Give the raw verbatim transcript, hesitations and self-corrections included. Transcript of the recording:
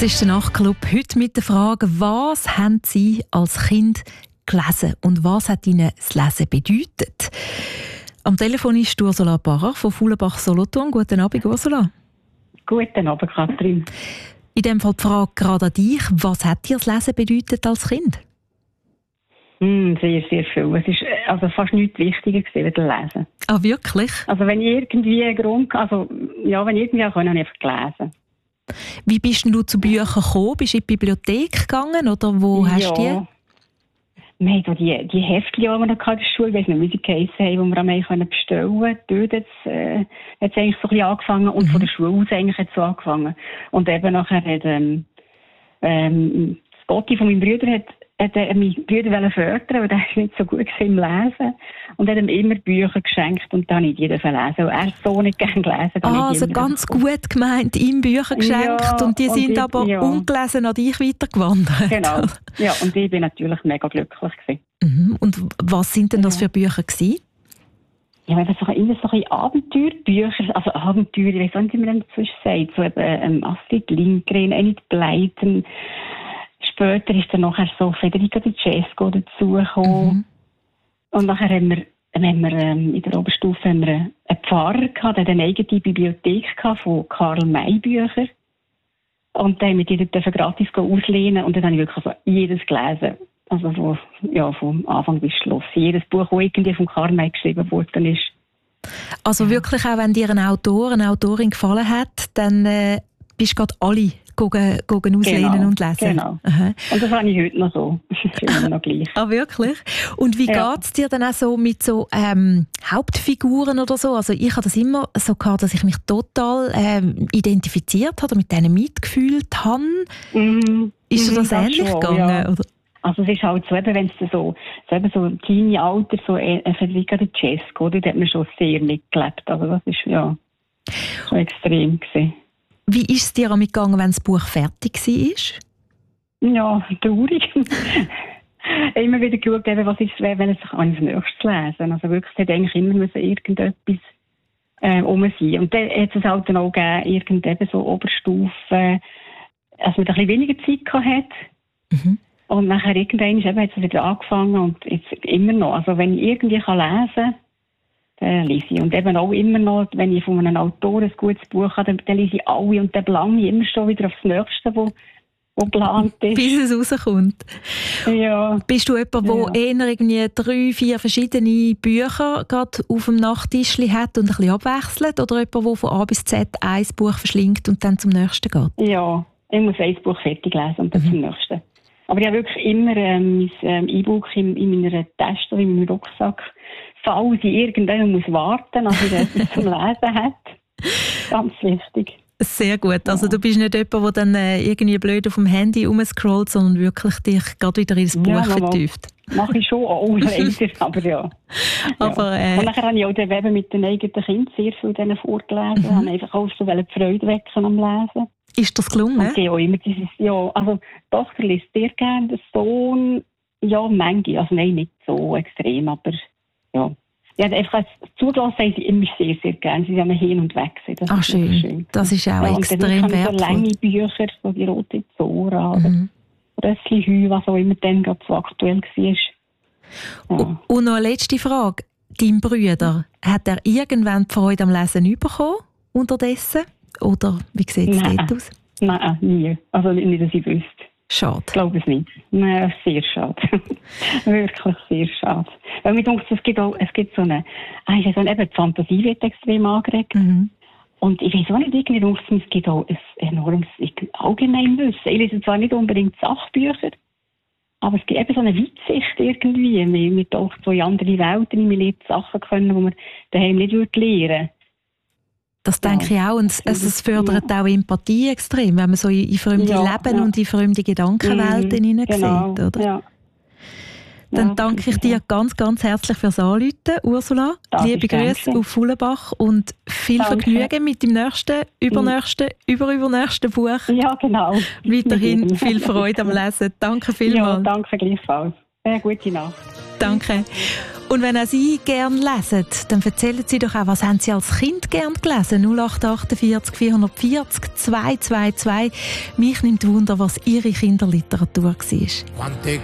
Das ist der Nachtclub. Heute mit der Frage, was haben Sie als Kind gelesen und was hat Ihnen das Lesen bedeutet? Am Telefon ist Ursula Barrer von Fuhlenbach-Solothurn. Guten Abend, Ursula. Guten Abend, Katrin. In dem Fall die Frage gerade an dich. Was hat dir das Lesen bedeutet als Kind? Mm, sehr, sehr viel. Es ist also fast nichts wichtiger gewesen, als Lesen. Ah, wirklich? Also wenn ich irgendwie einen Grund, also ja, wenn ich irgendwie auch können, habe ich einfach gelesen. Wie bist denn du zu Büchern gekommen? Bist du in die Bibliothek gegangen oder wo ja. hast du die? Wir haben die, die Heftchen, die wir noch in der Schule, ich weiss nicht, wie sie geheissen haben, die wir am Ende bestellen konnten. Dort hat es äh, eigentlich so ein bisschen angefangen und mhm. von der Schule aus eigentlich hat es so angefangen. Und eben nachher hat ähm, ähm, das Gotti von meinem Bruder hat hat er meinen Bruder fördern, weil der ist nicht so gut im Lesen. Und er hat ihm immer Bücher geschenkt und dann nicht jeder lesen. Und er hat so nicht gerne gelesen. Ah, also ganz gut gemeint, ihm Bücher geschenkt ja, und die und sind ich, aber ja. ungelesen an dich weitergewandert. Genau. Ja, und ich bin natürlich mega glücklich gewesen. Mhm. Und was sind denn das für Bücher gewesen? Ja, wenn so immer so ein Abenteuerbücher, also Abenteuer, ich weiß nicht, wie man dazu sagt, so eben ähm, Astrid Lindgren, Enid Blyton. Später ist dann nachher so Federica Di Cesco dazugekommen. Mhm. Und nachher haben wir, haben wir ähm, in der Oberstufe haben wir einen Pfarrer gehabt, der eine eigene Bibliothek gehabt von Karl May Büchern. Und dann haben wir die dort gratis auslehnen und dann habe ich wirklich also jedes gelesen. Also von, ja, vom Anfang bis Schluss. Jedes Buch, das irgendwie von Karl May geschrieben worden ist. Also wirklich auch, wenn dir ein Autor, eine Autorin gefallen hat, dann äh, bist du gerade alle Gucken, gucken auslehnen genau, und lesen. Genau. Aha. Und das habe ich heute noch so. Das ist immer noch gleich. Ah, wirklich? Und wie ja. geht es dir dann auch so mit so ähm, Hauptfiguren oder so? Also ich habe das immer so gehabt, dass ich mich total ähm, identifiziert habe, mit denen mitgefühlt habe. Mm, ist dir das, das ähnlich schon, gegangen? Ja. Oder? Also es ist halt so, wenn es so, so, eben so Teenie-Alter, so äh, Federica Di Cesco, da hat man schon sehr mitgelebt. Also das ist ja schon extrem gewesen. Wie ist es dir damit gegangen, wenn das Buch fertig war? Ja, traurig. Immer wieder geschaut, was ist, wenn es sich als nächstes lesen. Also wirklich, es hat eigentlich immer irgendetwas äh, um sein. Und dann hat es halt dann auch gegeben, irgendetwas so Oberstufe, als man ein bisschen weniger Zeit hatte. Mhm. Und nachher irgendwann eben, hat es wieder angefangen und jetzt immer noch. Also wenn ich irgendwie kann lesen kann, Äh, lese ich. Und eben auch immer noch, wenn ich von einem Autor ein gutes Buch habe, dann, dann lese ich alle und dann belange ich immer schon wieder aufs Nächste, wo, wo geplant ist. Bis es rauskommt. Ja. Bist du jemand, der ja. eher irgendwie drei, vier verschiedene Bücher gerade auf dem Nachttischli hat und ein bisschen abwechselt? Oder jemand, der von A bis Z ein Buch verschlingt und dann zum nächsten geht? Ja, ich muss ein Buch fertig lesen und dann mhm. zum nächsten. Aber ich habe wirklich immer ähm, mein ähm, E-Book in, in meiner Tasche, in meinem Rucksack, falls ich irgendwann muss warten, als ich etwas zum Lesen hat. Ganz wichtig. Sehr gut. Also du bist nicht jemand, der dann äh, irgendwie blöd auf dem Handy rumscrollt, sondern wirklich dich gerade wieder ins Buch ja, vertieft. Mache ich schon auch, leider, aber ja. Aber, äh, und nachher habe ich auch den Weben mit den eigenen Kindern sehr viel denen vorgelesen. Mhm. habe einfach auch so die Freude wecken am Lesen. Ist das gelungen? Und sie auch immer dieses, ja, also die Tochter liest sehr gerne, der Sohn, ja, manchmal, also nein, nicht so extrem, aber ja. Ja, einfach zugelassen haben sie immer sehr, sehr gerne. Sie sind hin und weg. Das Ach, schön. schön. Das ist auch ja, extrem wertvoll. Und dann so lange Bücher, so die Rote Zora mhm. oder Rössli Hü, was auch immer dann gerade so aktuell war. Ja. Und noch eine letzte Frage. Dein Bruder, hat er irgendwann die Freude am Lesen bekommen unterdessen? Oder wie sieht es dort aus? Nein, nie. Also nicht, dass ich wüsste. Schade. Ich glaube es nicht. Nein, sehr schade. Wirklich sehr schade. Weil mir denkt, es gibt auch, es gibt so eine, also so eine eben die Fantasie wird extrem angeregt. Mhm. Und ich weiß auch nicht, irgendwie denkt es gibt auch ein enormes Allgemeinwissen. Ich lese zwar nicht unbedingt Sachbücher, aber es gibt eben so eine Weitsicht irgendwie. Man, man taucht so in andere Welten, man lernt Sachen können, die man daheim nicht lernen würde. Das denke ja. ich auch. Und es, es fördert ja. auch Empathie extrem, wenn man so in fremde ja, Leben ja. und in fremde Gedankenwelten mhm, hineinsieht, genau, oder? Ja. Dann ja, danke ich dir ganz, ganz herzlich fürs Anrufen, Ursula. Das Liebe Grüße auf Fuhlenbach und viel danke. Vergnügen mit dem nächsten, übernächsten, überübernächsten Buch. Ja, genau. Weiterhin viel Freude am Lesen. Danke vielmals. Ja, danke gleichfalls. Eine gute Nacht. Danke. Und wenn auch Sie gerne lesen, dann erzählen Sie doch auch, was haben Sie als Kind gerne gelesen? null acht achtundvierzig vierhundertvierzig zwei zwei zwei. Mich nimmt Wunder, was Ihre Kinderliteratur war.